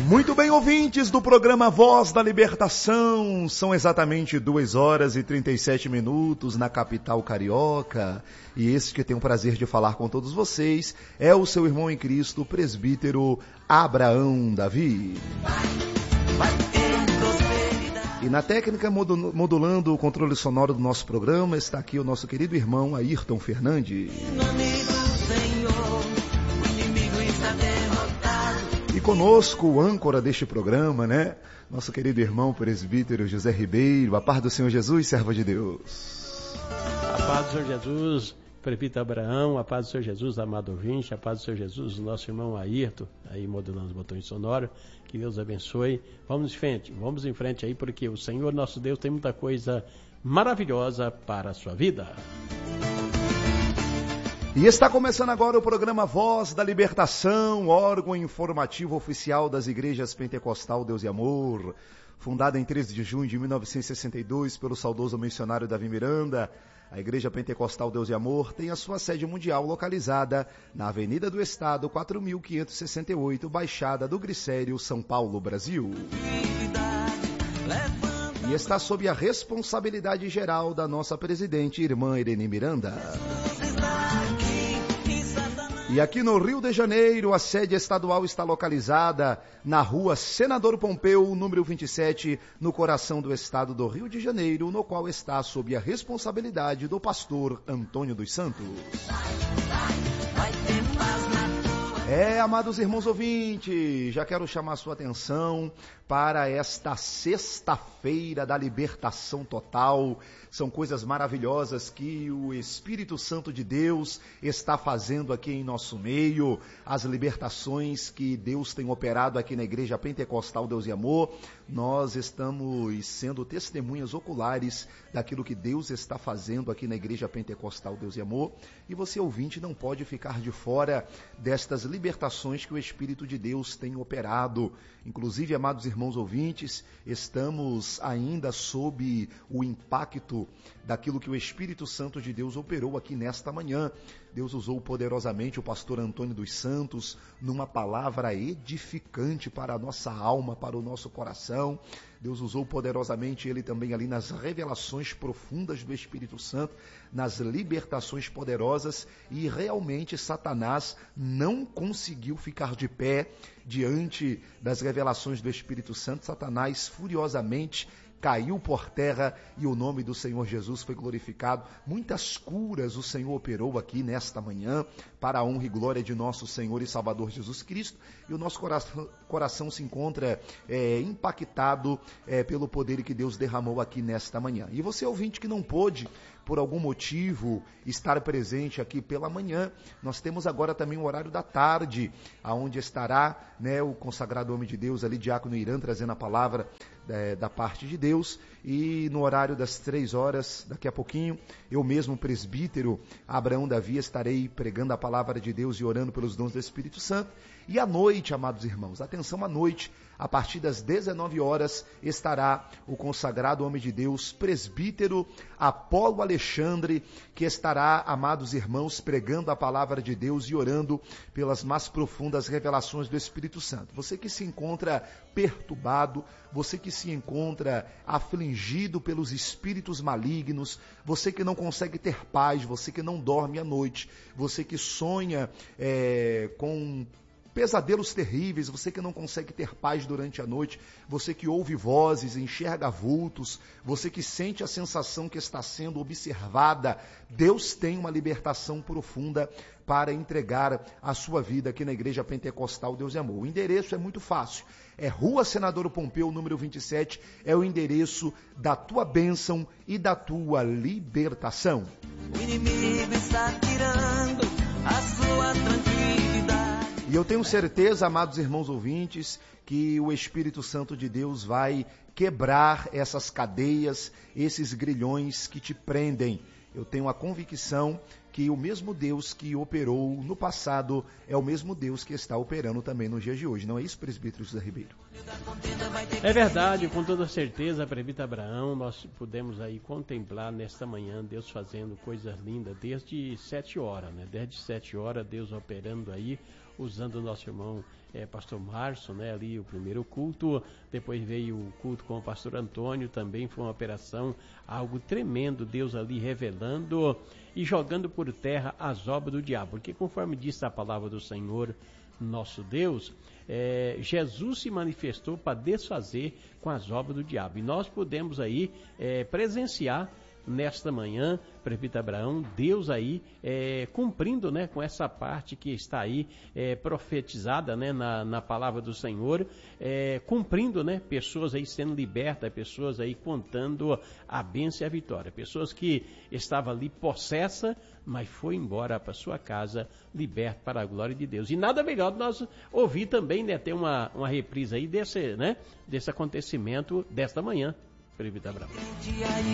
Muito bem, ouvintes do programa Voz da Libertação, são exatamente 2h37 na capital carioca, e esse que tem o prazer de falar com todos vocês é o seu irmão em Cristo, o presbítero Abraão Davi. E na técnica, modulando o controle sonoro do nosso programa, está aqui o nosso querido irmão Ayrton Fernandes. E conosco, o âncora deste programa, né? Nosso querido irmão presbítero José Ribeiro. A paz do Senhor Jesus, servo de Deus. A paz do Senhor Jesus, presbítero Abraão, a paz do Senhor Jesus, amado ouvinte, a paz do Senhor Jesus, nosso irmão Ayrton, aí modulando os botões sonoros. Que Deus abençoe. Vamos em frente aí, porque o Senhor nosso Deus tem muita coisa maravilhosa para a sua vida. E está começando agora o programa Voz da Libertação, órgão informativo oficial das igrejas Pentecostal Deus e Amor. Fundada em 13 de junho de 1962 pelo saudoso missionário Davi Miranda, a Igreja Pentecostal Deus e Amor tem a sua sede mundial localizada na Avenida do Estado, 4.568, Baixada do Glicério, São Paulo, Brasil. E está sob a responsabilidade geral da nossa presidente, irmã Irene Miranda. E aqui no Rio de Janeiro, a sede estadual está localizada na rua Senador Pompeu, número 27, no coração do estado do Rio de Janeiro, no qual está sob a responsabilidade do pastor Antônio dos Santos. Amados irmãos ouvintes, já quero chamar a sua atenção para esta sexta-feira da libertação total. São coisas maravilhosas que o Espírito Santo de Deus está fazendo aqui em nosso meio. As libertações que Deus tem operado aqui na Igreja Pentecostal Deus e Amor. Nós estamos sendo testemunhas oculares daquilo que Deus está fazendo aqui na Igreja Pentecostal Deus e Amor. E você, ouvinte, não pode ficar de fora destas libertações que o Espírito de Deus tem operado. Inclusive, amados irmãos ouvintes, estamos ainda sob o impacto daquilo que o Espírito Santo de Deus operou aqui nesta manhã. Deus usou poderosamente o pastor Antônio dos Santos numa palavra edificante para a nossa alma, para o nosso coração. Deus usou poderosamente ele também ali nas revelações profundas do Espírito Santo, nas libertações poderosas, e realmente Satanás não conseguiu ficar de pé diante das revelações do Espírito Santo. Satanás furiosamente caiu por terra e o nome do Senhor Jesus foi glorificado. Muitas curas o Senhor operou aqui nesta manhã para a honra e glória de nosso Senhor e Salvador Jesus Cristo, e o nosso coração se encontra impactado pelo poder que Deus derramou aqui nesta manhã. E você, ouvinte, que não pôde por algum motivo estar presente aqui pela manhã, nós temos agora também o horário da tarde, aonde estará, o consagrado homem de Deus ali, diácono Irã, trazendo a palavra da parte de Deus. E no horário das 3h, daqui a pouquinho, eu mesmo, presbítero Abraão Davi, estarei pregando a palavra de Deus e orando pelos dons do Espírito Santo. E à noite, amados irmãos, atenção, à noite, a partir das 19h, estará o consagrado homem de Deus, presbítero Apolo Alexandre, que estará, amados irmãos, pregando a palavra de Deus e orando pelas mais profundas revelações do Espírito Santo. Você que se encontra perturbado, você que se encontra afligido pelos espíritos malignos, você que não consegue ter paz, você que não dorme à noite, você que sonha com pesadelos terríveis, você que não consegue ter paz durante a noite, você que ouve vozes, enxerga vultos, você que sente a sensação que está sendo observada, Deus tem uma libertação profunda para entregar a sua vida aqui na Igreja Pentecostal Deus e Amor. O endereço é muito fácil, é Rua Senador Pompeu, número 27, é o endereço da tua bênção e da tua libertação. O inimigo está tirando a sua tranquilidade. E eu tenho certeza, amados irmãos ouvintes, que o Espírito Santo de Deus vai quebrar essas cadeias, esses grilhões que te prendem. Eu tenho a convicção que o mesmo Deus que operou no passado é o mesmo Deus que está operando também nos dias de hoje. Não é isso, presbítero José Ribeiro? É verdade, com toda certeza, presbítero Abraão, nós pudemos aí contemplar nesta manhã Deus fazendo coisas lindas desde 7h, né? Desde 7h, Deus operando aí, usando o nosso irmão pastor Márcio, né, ali o primeiro culto, depois veio o culto com o pastor Antônio, também foi uma operação, algo tremendo, Deus ali revelando e jogando por terra as obras do diabo, porque conforme diz a palavra do Senhor, nosso Deus, Jesus se manifestou para desfazer com as obras do diabo, e nós podemos aí presenciar nesta manhã, prefeito Abraão, Deus aí cumprindo, né, com essa parte que está aí profetizada, né, na palavra do Senhor, cumprindo, né, pessoas aí sendo libertas, pessoas aí contando a bênção e a vitória, pessoas que estavam ali possessa, mas foi embora para sua casa liberto para a glória de Deus. E nada melhor de nós ouvir também, né, ter uma reprise aí desse acontecimento desta manhã, prefeito Abraão.